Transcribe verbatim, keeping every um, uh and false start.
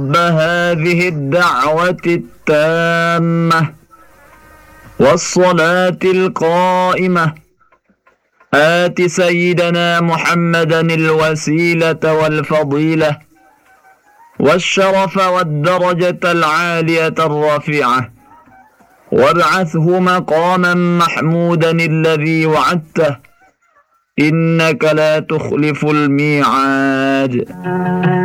رب هذه الدعوة التامة والصلاة القائمة آت سيدنا محمدا الوسيلة والفضيلة والشرف والدرجة العالية الرفيعة وابعثه مقاما محمودا الذي وعدته إنك لا تخلف الميعاد.